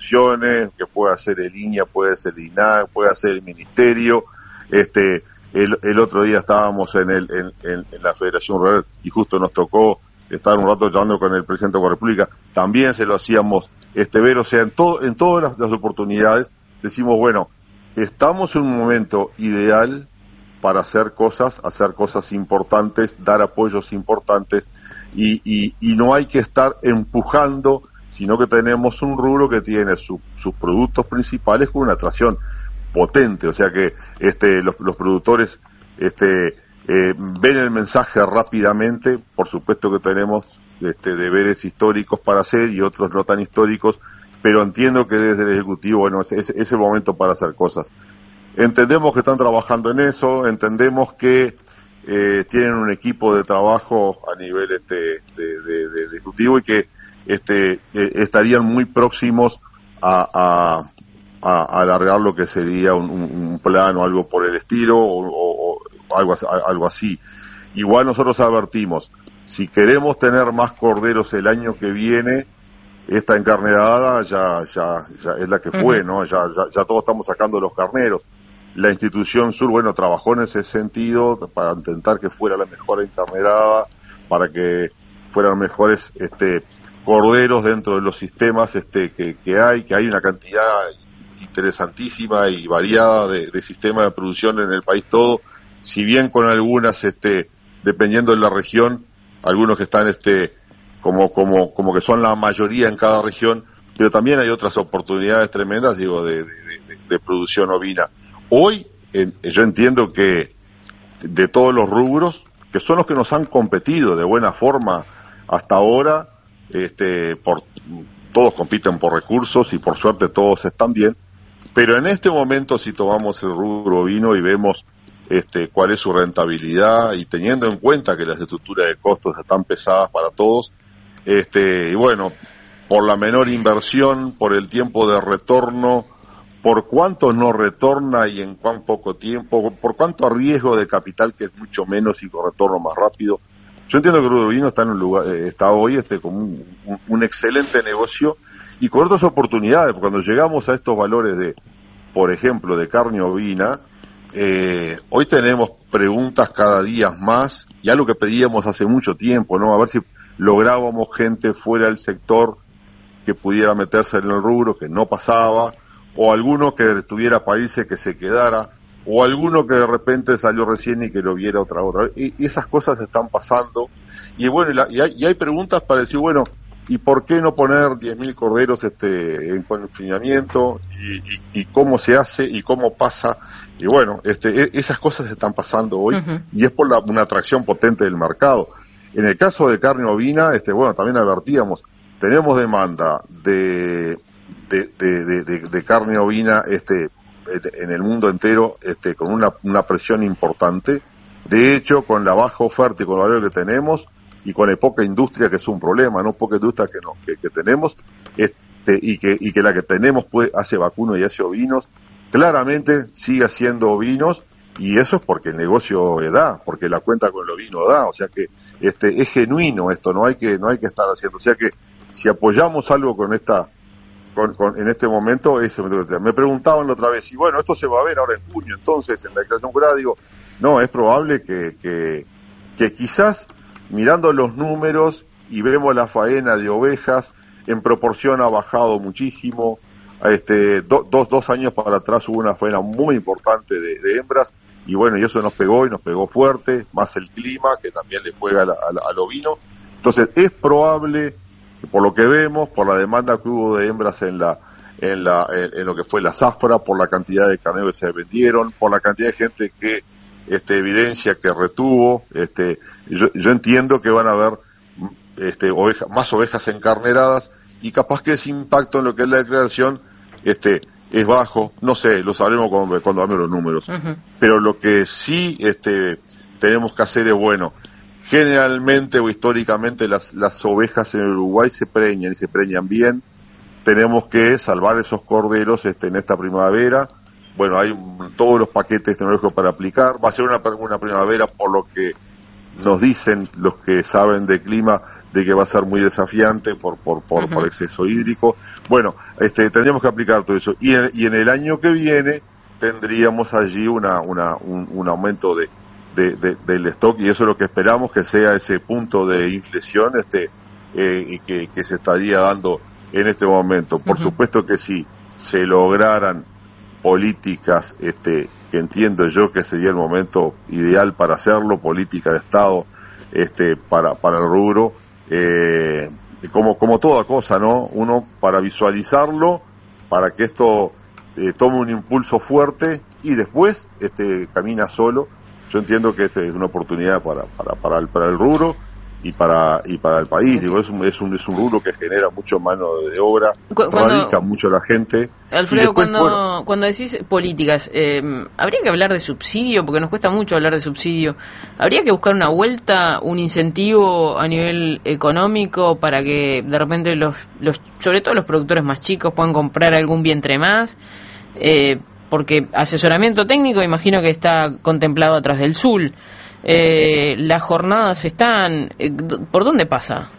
instituciones, que puede hacer el INIA, puede ser el INAC, puede hacer el Ministerio. El otro día estábamos en la Federación Rural y justo nos tocó estar un rato charlando con el presidente de la República. También se lo hacíamos ver, o sea, en todas las oportunidades decimos, bueno, estamos en un momento ideal para hacer cosas importantes, dar apoyos importantes, y no hay que estar empujando, sino que tenemos un rubro que tiene sus productos principales con una atracción potente, o sea que los productores ven el mensaje rápidamente. Por supuesto que tenemos deberes históricos para hacer y otros no tan históricos, pero entiendo que desde el Ejecutivo, bueno, es el momento para hacer cosas. Entendemos que están trabajando en eso, entendemos que tienen un equipo de trabajo a nivel de Ejecutivo y que estarían muy próximos a alargar lo que sería un plan o algo por el estilo o algo así. Igual nosotros advertimos, si queremos tener más corderos el año que viene, esta encarnerada ya es la que fue, ¿no? Ya todos estamos sacando los carneros. La institución Sur, bueno, trabajó en ese sentido para intentar que fuera la mejor encarnerada, para que fueran mejores corderos dentro de los sistemas que hay una cantidad interesantísima y variada de sistemas de producción en el país todo, si bien con algunas dependiendo de la región, algunos que están como que son la mayoría en cada región, pero también hay otras oportunidades tremendas, digo, de producción ovina. Hoy yo entiendo que de todos los rubros, que son los que nos han competido de buena forma hasta ahora, todos compiten por recursos y por suerte todos están bien, pero en este momento si tomamos el rubro ovino y vemos cuál es su rentabilidad y teniendo en cuenta que las estructuras de costos están pesadas para todos, y bueno, por la menor inversión, por el tiempo de retorno, por cuánto no retorna y en cuán poco tiempo, por cuánto riesgo de capital que es mucho menos y con retorno más rápido. Yo entiendo que el rubro ovino está en un lugar, está hoy como un excelente negocio y con otras oportunidades, porque cuando llegamos a estos valores por ejemplo, de carne ovina, hoy tenemos preguntas cada día más y algo que pedíamos hace mucho tiempo, ¿no? A ver si lográbamos gente fuera del sector que pudiera meterse en el rubro, que no pasaba, o alguno que estuviera para irse que se quedara, o alguno que de repente salió recién y que lo viera otra vez. Y esas cosas están pasando. Y bueno, y hay preguntas para decir, bueno, ¿y por qué no poner 10.000 corderos en confinamiento? Y cómo se hace y cómo pasa. Y bueno, esas cosas están pasando hoy, y es por una atracción potente del mercado. En el caso de carne ovina, bueno, también advertíamos, tenemos demanda de carne ovina en el mundo entero con una presión importante. De hecho, con la baja oferta y con el valor que tenemos y con la poca industria, que es un problema, no poca industria que tenemos, y que la que tenemos hace vacuno y hace ovinos, claramente sigue haciendo ovinos, y eso es porque el negocio da, porque la cuenta con el ovino da, o sea que es genuino esto, no hay que estar haciendo, o sea que si apoyamos algo en este momento, me preguntaban la otra vez, y bueno, esto se va a ver ahora en junio, entonces en la declaración jurada, digo, no, es probable que quizás mirando los números y vemos la faena de ovejas, en proporción ha bajado muchísimo. Dos años para atrás hubo una faena muy importante de hembras, y bueno, y eso nos pegó fuerte, más el clima que también le juega al ovino. Entonces es probable que, por lo que vemos, por la demanda que hubo de hembras en lo que fue la zafra, por la cantidad de carneros que se vendieron, por la cantidad de gente que evidencia que retuvo, yo entiendo que van a haber más ovejas encarneradas, y capaz que ese impacto en lo que es la declaración es bajo, no sé, lo sabremos cuando hagamos los números. Pero lo que sí tenemos que hacer es, bueno, generalmente o históricamente las ovejas en Uruguay se preñan y se preñan bien. Tenemos que salvar esos corderos en esta primavera. Bueno, hay todos los paquetes tecnológicos para aplicar. Va a ser una primavera, por lo que nos dicen los que saben de clima, de que va a ser muy desafiante por exceso hídrico. Bueno, tendríamos que aplicar todo eso. Y en el año que viene tendríamos allí un aumento del stock, y eso es lo que esperamos que sea ese punto de inflexión que se estaría dando en este momento. Por supuesto que si se lograran políticas que entiendo yo que sería el momento ideal para hacerlo, política de Estado para el rubro, como toda cosa, ¿no? Uno para visualizarlo, para que esto tome un impulso fuerte y después camina solo. Yo entiendo que esta es una oportunidad para el rubro y para el país. Digo, es un rubro que genera mucho mano de obra, radica mucho la gente. Alfredo, después, cuando decís políticas, ¿habría que hablar de subsidio? Porque nos cuesta mucho hablar de subsidio. ¿Habría que buscar una vuelta, un incentivo a nivel económico para que de repente sobre todo los productores más chicos puedan comprar algún vientre más? Porque asesoramiento técnico imagino que está contemplado a través del SUL. Las jornadas están... ¿Por dónde pasa?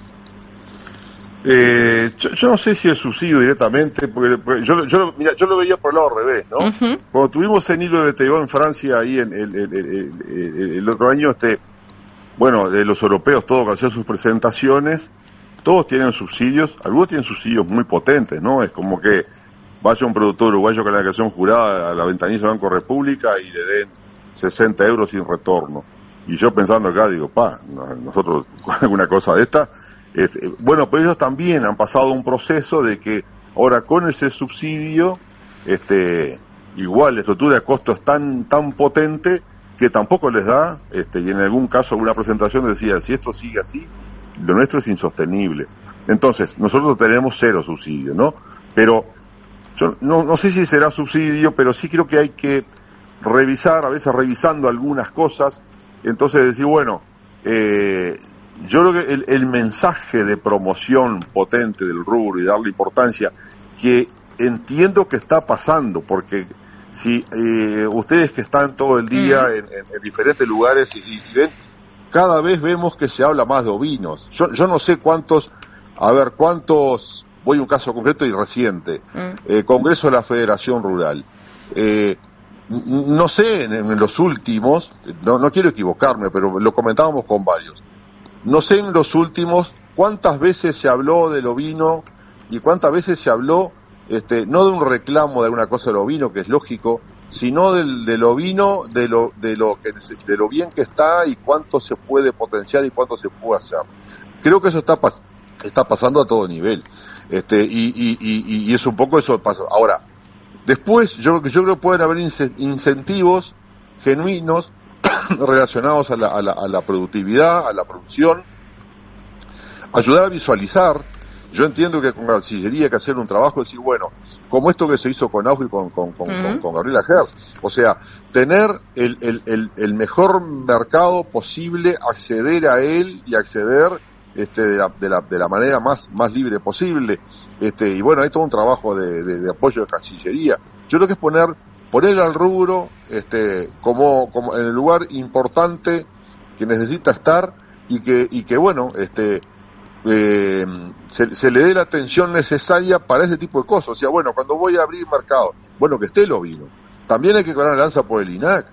Yo no sé si el subsidio directamente, porque yo lo veía por el lado al revés, ¿no? Uh-huh. Cuando tuvimos el hilo de BTO en Francia, ahí el otro año, los europeos, todos que hacían sus presentaciones, todos tienen subsidios, algunos tienen subsidios muy potentes, ¿no? Es como que vaya un productor uruguayo con la declaración jurada a la ventanilla del Banco República y le den 60 euros sin retorno. Y yo pensando acá, digo, nosotros con alguna cosa de esta, pero ellos también han pasado un proceso de que ahora con ese subsidio, igual la estructura de costo es tan potente que tampoco les da, y en algún caso alguna presentación decía, si esto sigue así, lo nuestro es insostenible. Entonces, nosotros tenemos 0 subsidio, ¿no? Pero yo no sé si será subsidio, pero sí creo que hay que revisar, a veces revisando algunas cosas, entonces decir, yo creo que el mensaje de promoción potente del rubro y darle importancia, que entiendo que está pasando, porque si ustedes que están todo el día en diferentes lugares y ven, cada vez vemos que se habla más de ovinos. Yo no sé cuántos, voy a un caso concreto y reciente, Congreso de la Federación Rural. No sé, en los últimos, no quiero equivocarme, pero lo comentábamos con varios. No sé en los últimos cuántas veces se habló del ovino y cuántas veces se habló, no de un reclamo de alguna cosa del ovino, que es lógico, sino del ovino, de lo bien que está y cuánto se puede potenciar y cuánto se puede hacer. Creo que eso está pasando a todo nivel. Y es un poco eso pasa. Ahora, después, yo creo que pueden haber incentivos genuinos relacionados a la productividad, a la producción, ayudar a visualizar. Yo entiendo que con Cancillería hay que hacer un trabajo de decir, como esto que se hizo con Auge y con Gabriela Hertz, o sea, tener el mejor mercado posible, acceder a él y acceder de la manera más libre posible. Hay todo un trabajo de apoyo de Cancillería. Yo creo que es poner al rubro como en el lugar importante que necesita estar y que se le dé la atención necesaria para ese tipo de cosas. O sea, cuando voy a abrir mercado, que esté el ovino. También hay que ganar la lanza por el INAC.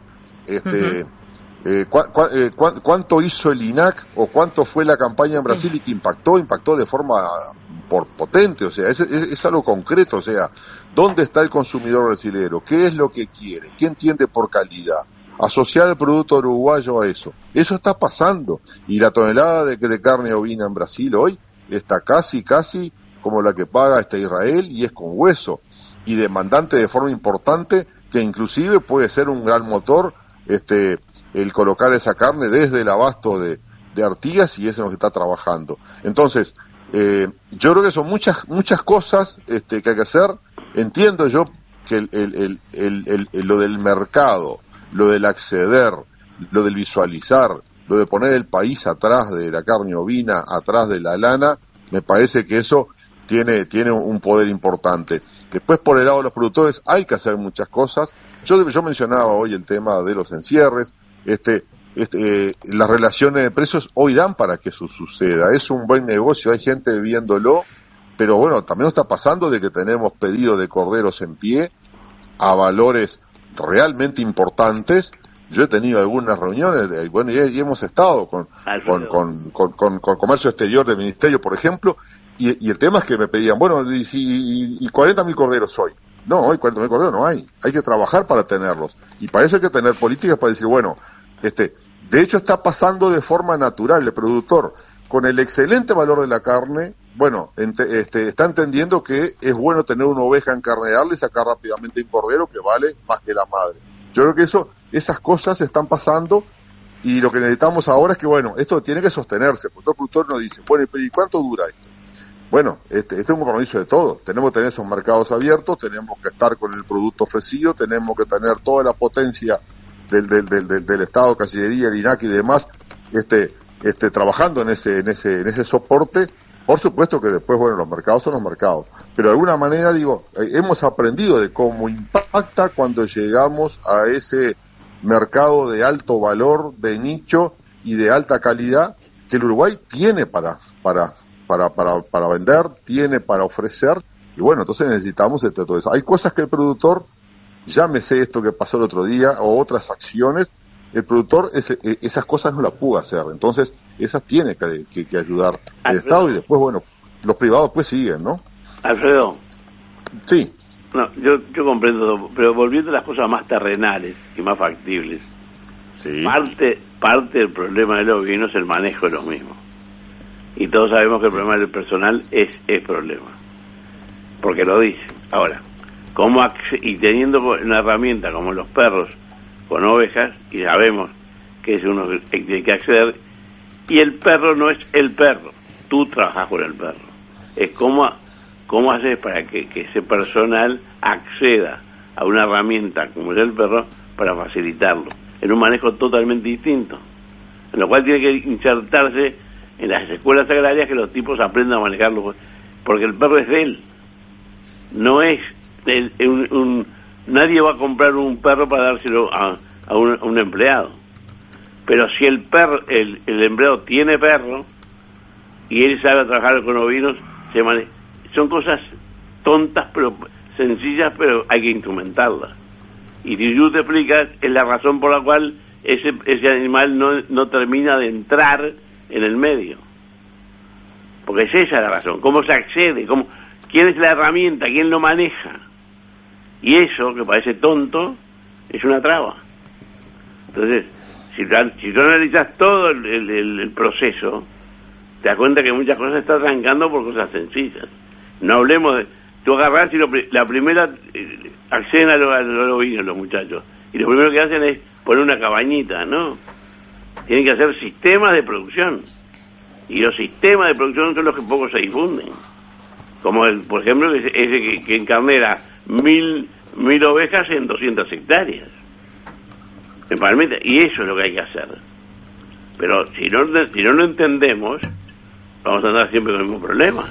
¿Cuánto hizo el INAC o cuánto fue la campaña en Brasil y que impactó de forma potente? O sea, es algo concreto. O sea, ¿dónde está el consumidor brasilero? ¿Qué es lo que quiere? ¿Qué entiende por calidad? Asociar el producto uruguayo a eso está pasando, y la tonelada de carne ovina en Brasil hoy está casi como la que paga Israel, y es con hueso y demandante de forma importante, que inclusive puede ser un gran motor el colocar esa carne desde el abasto de Artigas, y eso es lo que está trabajando. Entonces yo creo que son muchas cosas que hay que hacer. Entiendo yo que lo del mercado, lo del acceder, lo del visualizar, lo de poner el país atrás de la carne ovina, atrás de la lana, me parece que eso tiene un poder importante. Después, por el lado de los productores, hay que hacer muchas cosas. Yo mencionaba hoy el tema de los encierres. las relaciones de precios hoy dan para que eso suceda. Es un buen negocio, hay gente viéndolo, pero bueno, también está pasando de que tenemos pedidos de corderos en pie a valores realmente importantes. Yo he tenido algunas reuniones, y hemos estado con comercio exterior del ministerio, por ejemplo, y el tema es que me pedían, y 40.000 corderos hoy. No, hoy 40.000 corderos no hay que trabajar para tenerlos, y para eso hay que tener políticas para decir, de hecho está pasando de forma natural. El productor, con el excelente valor de la carne, está entendiendo que es bueno tener una oveja en carnearle y sacar rápidamente un cordero que vale más que la madre. Yo creo que esas cosas están pasando, y lo que necesitamos ahora es que, esto tiene que sostenerse, porque el productor nos dice, ¿y cuánto dura esto? Este es un compromiso de todos. Tenemos que tener esos mercados abiertos, tenemos que estar con el producto ofrecido, tenemos que tener toda la potencia del Estado, Cancillería, el INAC y demás, trabajando en ese soporte. Por supuesto que después, los mercados son los mercados, pero de alguna manera, hemos aprendido de cómo impacta cuando llegamos a ese mercado de alto valor, de nicho y de alta calidad, que el Uruguay tiene para vender, tiene para ofrecer, y entonces necesitamos todo eso. Hay cosas que el productor, llámese esto que pasó el otro día, o otras acciones, el productor esas cosas no las pudo hacer, entonces esas tiene que ayudar el Estado, y después, los privados pues siguen, ¿no? Alfredo. Sí. No, yo comprendo, pero volviendo a las cosas más terrenales y más factibles, sí. Parte del problema de los vinos es el manejo de los mismos. Y todos sabemos que el problema del personal es problema, porque lo dice. Ahora, y teniendo una herramienta como los perros con ovejas, y sabemos que es uno que tiene que acceder, y el perro no es el perro, tú trabajas con el perro. Es cómo haces para que ese personal acceda a una herramienta como es el perro para facilitarlo, en un manejo totalmente distinto, en lo cual tiene que insertarse en las escuelas agrarias, que los tipos aprendan a manejarlo, porque el perro es de él, no es nadie va a comprar un perro para dárselo a un empleado. Pero si el empleado tiene perro y él sabe trabajar con ovinos, son cosas tontas pero sencillas, pero hay que instrumentarlas. Y si tú te explicas, es la razón por la cual ese animal no termina de entrar en el medio, porque es esa la razón. ¿Cómo se accede? ¿Quién es la herramienta? ¿Quién lo maneja? Y eso, que parece tonto, es una traba. Entonces, si tú analizas todo el proceso, te das cuenta que muchas cosas están arrancando por cosas sencillas. No hablemos de... Tú agarrás y la primera... acceden a los ovinos los muchachos, y lo primero que hacen es poner una cabañita, ¿no? Tienen que hacer sistemas de producción, y los sistemas de producción son los que poco se difunden, como por ejemplo ese que encarnera 1.000 ovejas en 200 hectáreas en Palmita, y eso es lo que hay que hacer. Pero si no lo entendemos, vamos a andar siempre con el mismo problema.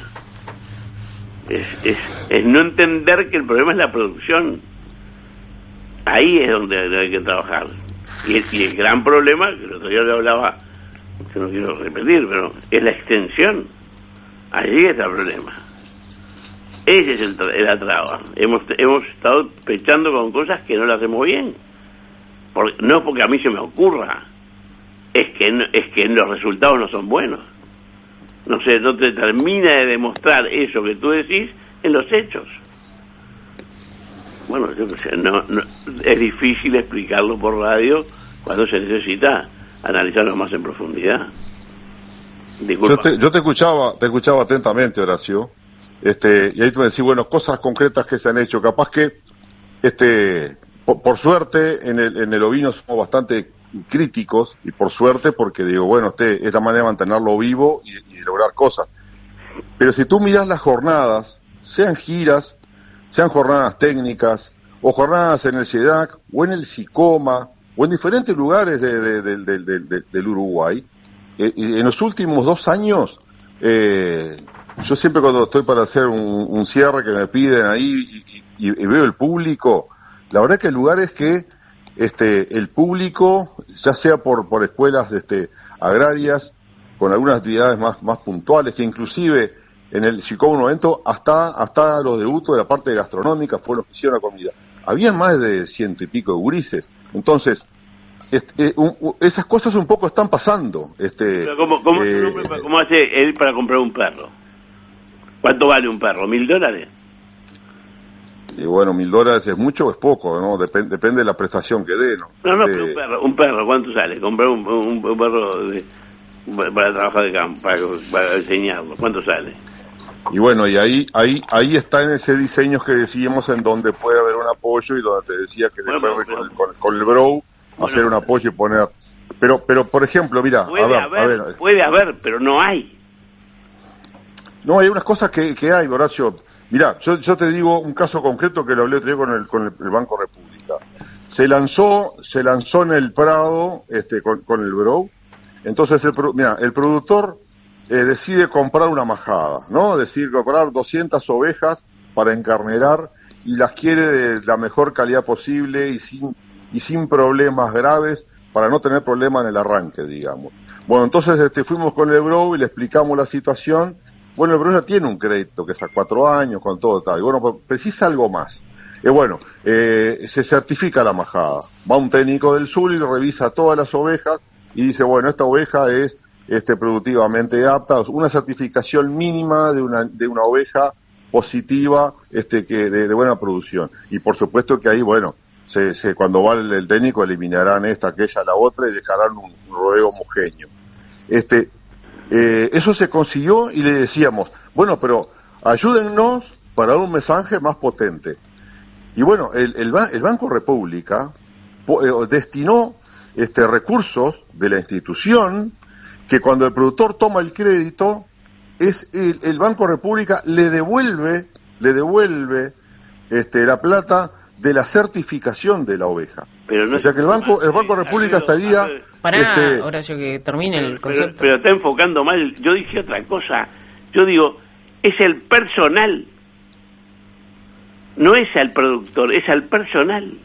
Es no entender que el problema es la producción. Ahí es donde hay que trabajar. Y el gran problema, que el otro día le hablaba, que no quiero repetir, pero es la extensión. Allí está el problema. Ese es la traba. Hemos estado pechando con cosas que no las hacemos bien. No porque a mí se me ocurra, es que los resultados no son buenos. No te termina de demostrar eso que tú decís en los hechos. Bueno, yo no sé, es difícil explicarlo por radio cuando se necesita analizarlo más en profundidad. Disculpa. Yo te escuchaba atentamente, Horacio, y ahí tú me decís, cosas concretas que se han hecho. Capaz que, por suerte, en el ovino somos bastante críticos, y por suerte, porque esta manera de mantenerlo vivo y lograr cosas. Pero si tú miras las jornadas, sean giras, sean jornadas técnicas, o jornadas en el SEDAC, o en el SICOMA, o en diferentes lugares del Uruguay, en los últimos 2 años, yo siempre cuando estoy para hacer un cierre que me piden ahí y veo el público, la verdad que hay lugares que el público, ya sea por escuelas agrarias, con algunas actividades más puntuales, que inclusive si hubo un momento, hasta los debutos de la parte gastronómica fueron los que hicieron la comida. Habían más de 100 y pico de gurises. Entonces, esas cosas un poco están pasando. Pero ¿cómo hace él para comprar un perro? ¿Cuánto vale un perro? ¿$1.000? Y bueno, $1.000 es mucho o es poco, ¿no? Depende de la prestación que dé, ¿no? No, pero un perro, ¿cuánto sale? Comprar un perro para trabajar de campo, para enseñarlo, ¿cuánto sale? Y bueno, y ahí está en ese diseño que decíamos, en donde puede haber un apoyo, y donde te decía que después con el Brough hacer un apoyo y poner. Pero por ejemplo, mira, puede haber, pero no hay. No, hay unas cosas que hay, Horacio. Mirá, yo te digo un caso concreto que lo hablé otro día con el Banco República. Se lanzó en el Prado, con el Brough. Entonces, el productor decide comprar una majada, ¿no? Decide comprar 200 ovejas para encarnerar, y las quiere de la mejor calidad posible y sin problemas graves, para no tener problemas en el arranque, digamos. Bueno, entonces fuimos con el Brough y le explicamos la situación. Bueno, el Brough ya tiene un crédito que es a 4 años, con todo tal. Y bueno, pues precisa algo más. Se certifica la majada. Va un técnico del sur y revisa todas las ovejas y dice, bueno, esta oveja es productivamente apta, una certificación mínima de una oveja positiva, que de buena producción. Y por supuesto que ahí, bueno, cuando va el técnico eliminarán esta, aquella, la otra, y dejarán un rodeo homogéneo. Eso se consiguió, y le decíamos, bueno, pero ayúdennos para dar un mensaje más potente. Y bueno, el Banco República destinó recursos de la institución, que cuando el productor toma el crédito, el Banco República le devuelve la plata de la certificación de la oveja. Pero no, o sea que el Banco República estaría... Pará, Horacio, que termine el concepto. Pero está enfocando mal. Yo dije otra cosa. Yo digo, es el personal. No es al productor, es al personal.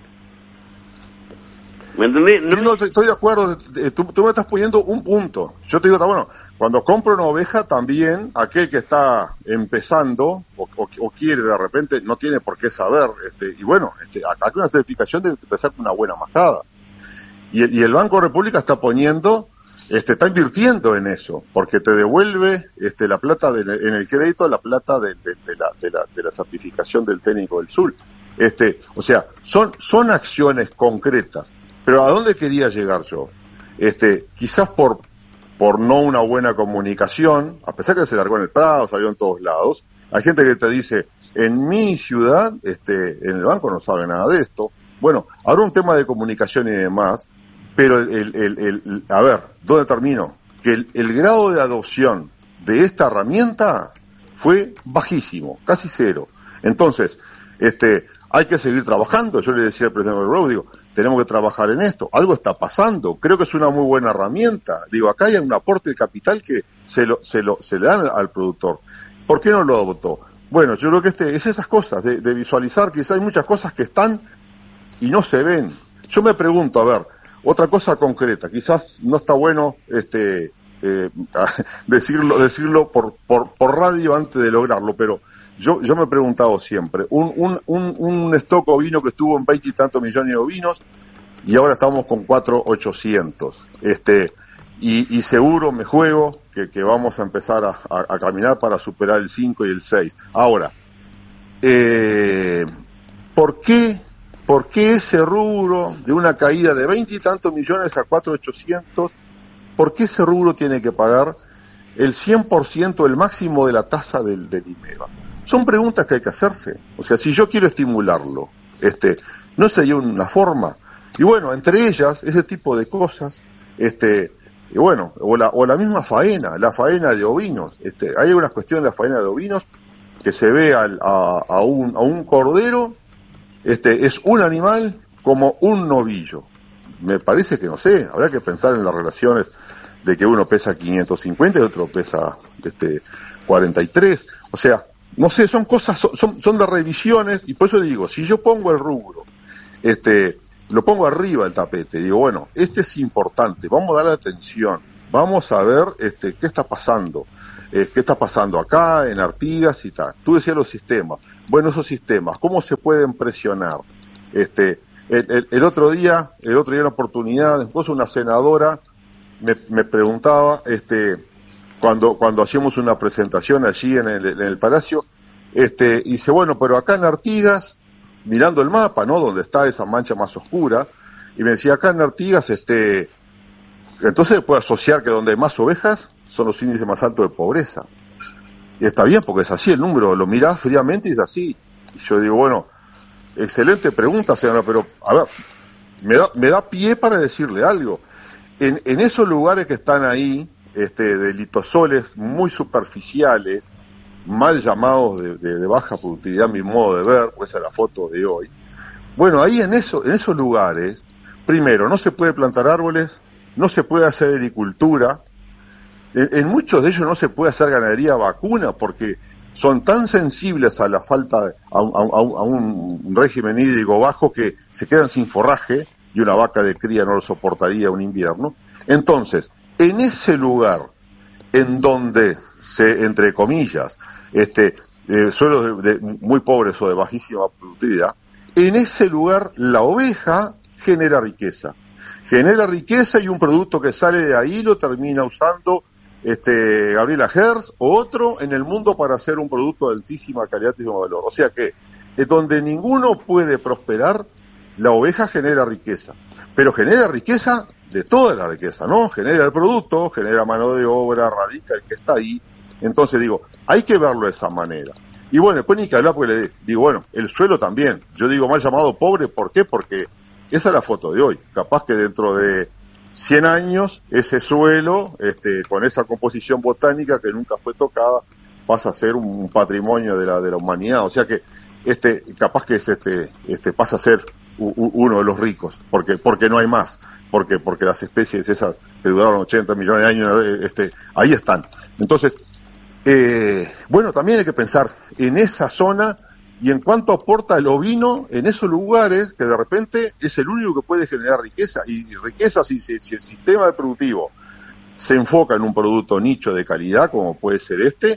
¿Me entendés? No, estoy de acuerdo. Tú me estás poniendo un punto. Yo te digo, bueno, cuando compro una oveja, también aquel que está empezando o quiere de repente, no tiene por qué saber. Y bueno, acá hay una certificación de empezar con una buena majada. Y el Banco República está está invirtiendo en eso, porque te devuelve la plata en el crédito, la plata de la certificación del técnico del sur. O sea, son acciones concretas. Pero ¿a dónde quería llegar yo? Quizás por no una buena comunicación, a pesar que se largó en el Prado, salió en todos lados, hay gente que te dice, en mi ciudad, en el banco no sabe nada de esto. Bueno, habrá un tema de comunicación y demás, pero a ver, ¿dónde termino? Que el grado de adopción de esta herramienta fue bajísimo, casi cero. Entonces, hay que seguir trabajando. Yo le decía al presidente del Brough, digo, tenemos que trabajar en esto. Algo está pasando. Creo que es una muy buena herramienta. Digo, acá hay un aporte de capital que se le dan al productor. ¿Por qué no lo adoptó? Bueno, yo creo que es esas cosas, de visualizar. Quizás hay muchas cosas que están y no se ven. Yo me pregunto, a ver, otra cosa concreta, quizás no está bueno decirlo por radio antes de lograrlo, pero yo me he preguntado siempre, un stock ovino que estuvo en 20 y tantos millones de ovinos, y ahora estamos con 4,800, y seguro me juego que vamos a empezar a caminar para superar el 5 y el 6. Ahora, ¿por qué ese rubro de una caída de 20 y tantos millones a 4,800, por qué ese rubro tiene que pagar el 100%, el máximo de la tasa del IMEVA? Son preguntas que hay que hacerse. O sea, si yo quiero estimularlo, ¿no sería una forma? Y bueno, entre ellas, ese tipo de cosas, y bueno, o la misma faena, la faena de ovinos. Hay unas cuestiones de la faena de ovinos que se ve a un cordero, es un animal como un novillo. Me parece que, no sé, habrá que pensar en las relaciones de que uno pesa 550 y otro pesa 43. O sea, no sé, son cosas, son de revisiones, y por eso digo, si yo pongo el rubro, lo pongo arriba del tapete, digo, bueno, este es importante, vamos a darle atención, vamos a ver qué está pasando acá en Artigas y tal. Tú decías los sistemas, bueno, esos sistemas, ¿cómo se pueden presionar? El otro día una oportunidad, después una senadora me preguntaba, cuando hacíamos una presentación allí en el Palacio, y dice, bueno, pero acá en Artigas, mirando el mapa, ¿no?, donde está esa mancha más oscura, y me decía, acá en Artigas, entonces se puede asociar que donde hay más ovejas son los índices más altos de pobreza. Y está bien, porque es así el número, lo mirás fríamente y es así. Y yo digo, bueno, excelente pregunta, señora, pero, a ver, me da pie para decirle algo. En esos lugares que están ahí, de litosoles muy superficiales, mal llamados de baja productividad, mi modo de ver, pues esa es la foto de hoy. Bueno, ahí en esos lugares, primero, no se puede plantar árboles, no se puede hacer agricultura, en muchos de ellos no se puede hacer ganadería vacuna porque son tan sensibles a la falta, a un régimen hídrico bajo que se quedan sin forraje y una vaca de cría no lo soportaría un invierno. Entonces, en ese lugar en donde entre comillas, suelos muy pobres o de bajísima productividad, en ese lugar la oveja genera riqueza y un producto que sale de ahí lo termina usando Gabriela Hertz o otro en el mundo para hacer un producto de altísima calidad y altísimo valor. O sea que donde ninguno puede prosperar, la oveja genera riqueza, pero genera riqueza de toda la riqueza, ¿no? Genera el producto, genera mano de obra, radica el que está ahí. Entonces digo, hay que verlo de esa manera. Y bueno, después ni que hablar porque le digo, bueno, el suelo también. Yo digo mal llamado pobre, ¿por qué? Porque esa es la foto de hoy. Capaz que dentro de 100 años, ese suelo, con esa composición botánica que nunca fue tocada, pasa a ser un patrimonio de la humanidad. O sea que, capaz que pasa a ser uno de los ricos, porque no hay más. Porque las especies esas que duraron 80 millones de años, ahí están. Entonces, bueno, también hay que pensar en esa zona y en cuánto aporta el ovino en esos lugares que de repente es el único que puede generar riqueza. Y riqueza si el sistema productivo se enfoca en un producto nicho de calidad, como puede ser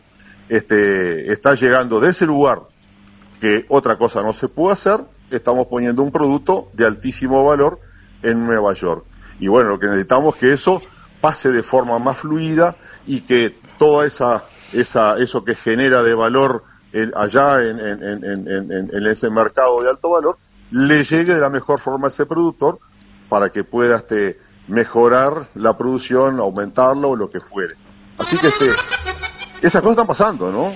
está llegando de ese lugar que otra cosa no se puede hacer, estamos poniendo un producto de altísimo valor en Nueva York. Y bueno, lo que necesitamos es que eso pase de forma más fluida y que toda eso que genera de valor allá en ese mercado de alto valor le llegue de la mejor forma a ese productor para que pueda mejorar la producción, aumentarlo o lo que fuere. Así que esas cosas están pasando, ¿no?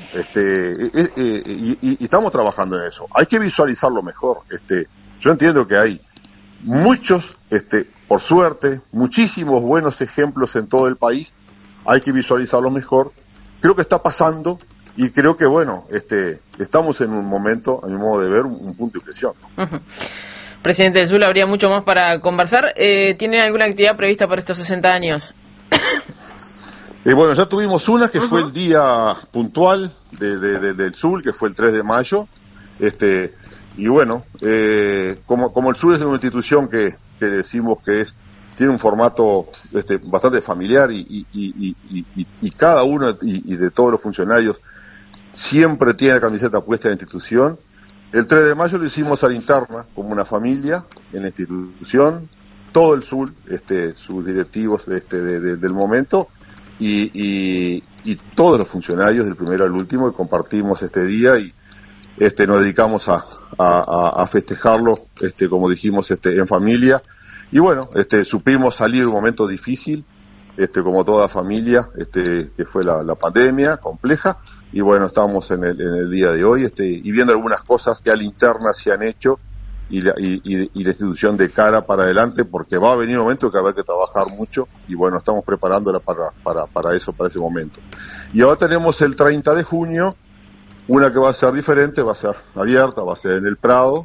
Y estamos trabajando en eso. Hay que visualizarlo mejor. Yo entiendo que hay muchos, por suerte, muchísimos buenos ejemplos en todo el país. Hay que visualizarlo mejor. Creo que está pasando y creo que, bueno, estamos en un momento, a mi modo de ver, un punto de inflexión. Uh-huh. Presidente del Sul, habría mucho más para conversar. ¿Tiene alguna actividad prevista para estos 60 años? Bueno, ya tuvimos una que fue el día puntual del Sul, que fue el 3 de mayo. Y bueno, como el Sul es una institución que decimos que tiene un formato bastante familiar y cada uno y de todos los funcionarios siempre tiene la camiseta puesta en la institución. El 3 de mayo lo hicimos a la interna, como una familia en la institución, todo el Sul, sus directivos del momento y todos los funcionarios del primero al último que compartimos este día y nos dedicamos a festejarlo, como dijimos, en familia. Y bueno, supimos salir de un momento difícil, como toda familia, que fue la pandemia compleja. Y bueno, estamos en el día de hoy, y viendo algunas cosas que a la interna se han hecho y la institución de cara para adelante, porque va a venir un momento que va a haber que trabajar mucho y bueno, estamos preparándola para eso, para ese momento. Y ahora tenemos el 30 de junio, una que va a ser diferente, va a ser abierta, va a ser en el Prado,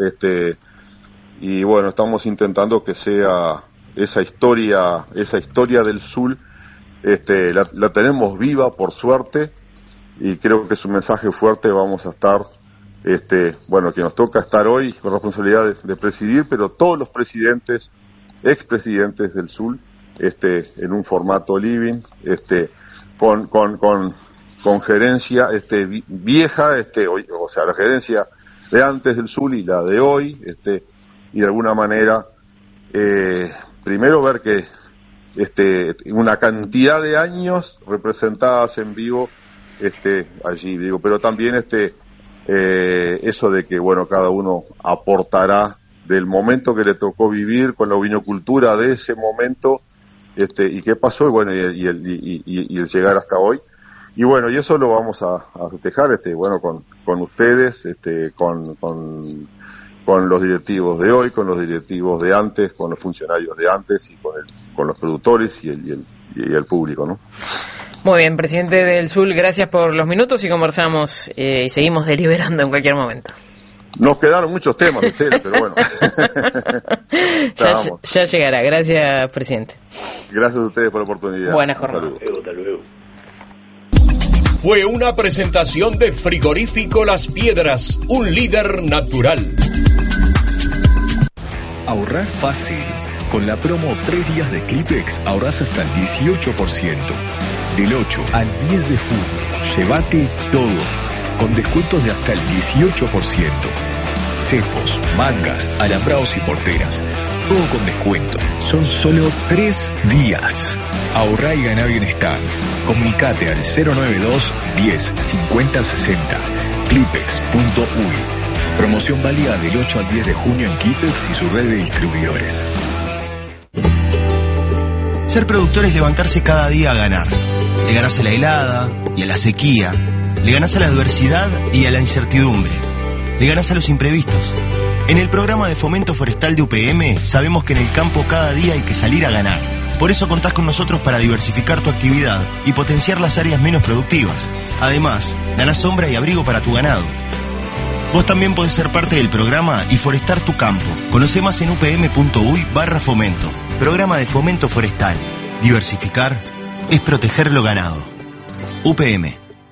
y bueno, estamos intentando que sea esa historia del Sul, la tenemos viva por suerte, y creo que es un mensaje fuerte. Vamos a estar bueno, que nos toca estar hoy con responsabilidad de presidir, pero todos los presidentes, expresidentes del SUL, en un formato living, con gerencia vieja, o sea, la gerencia de antes del SUL y la de hoy, y de alguna manera primero ver que una cantidad de años representadas en vivo allí, digo, pero también eso de que, bueno, cada uno aportará del momento que le tocó vivir con la ovinocultura de ese momento, y qué pasó, y bueno, y el llegar hasta hoy. Y bueno, y eso lo vamos a festejar, bueno, con ustedes, con los directivos de hoy, con los directivos de antes, con los funcionarios de antes y con los productores y el público, ¿no? Muy bien, presidente del SUL, gracias por los minutos y conversamos y seguimos deliberando en cualquier momento. Nos quedaron muchos temas de ustedes, pero bueno. ya llegará. Gracias, presidente. Gracias a ustedes por la oportunidad. Buena jornada. Hasta luego. Fue una presentación de Frigorífico Las Piedras, un líder natural. Ahorrar fácil. Con la promo 3 días de Clipex ahorrás hasta el 18%. Del 8 al 10 de junio, llévate todo, con descuentos de hasta el 18%. Cepos, mangas, alambrados y porteras, todo con descuento. Son solo 3 días. Ahorrá y ganá bienestar. Comunicate al 092 10 50 60. Clipex.uy. Promoción válida del 8 al 10 de junio en Clipex y su red de distribuidores. Ser productor es levantarse cada día a ganar. Le ganás a la helada y a la sequía. Le ganás a la adversidad y a la incertidumbre. Le ganás a los imprevistos. En el programa de fomento forestal de UPM sabemos que en el campo cada día hay que salir a ganar. Por eso contás con nosotros para diversificar tu actividad y potenciar las áreas menos productivas. Además, ganás sombra y abrigo para tu ganado. Vos también podés ser parte del programa y forestar tu campo. Conoce más en upm.uy/fomento. Programa de fomento forestal. Diversificar es proteger lo ganado. UPM.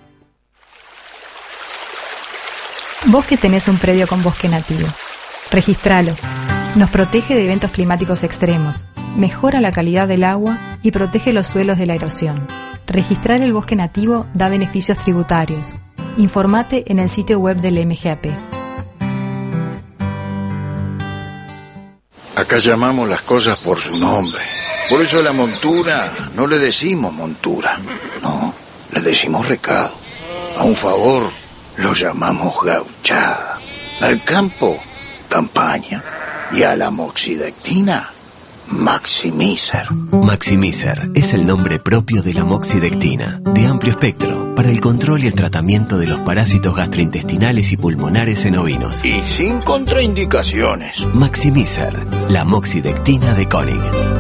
Vos que tenés un predio con bosque nativo, registralo. Nos protege de eventos climáticos extremos, mejora la calidad del agua y protege los suelos de la erosión. Registrar el bosque nativo da beneficios tributarios. Informate en el sitio web del MGAP. Acá llamamos las cosas por su nombre. Por eso a la montura no le decimos montura, no, le decimos recado. A un favor lo llamamos gauchada. Al campo, campaña. Y a la moxidectina, Maximizer. Maximizer es el nombre propio de la moxidectina, de amplio espectro, para el control y el tratamiento de los parásitos gastrointestinales y pulmonares en ovinos. Y sin contraindicaciones. Maximizer, la moxidectina de Koenig.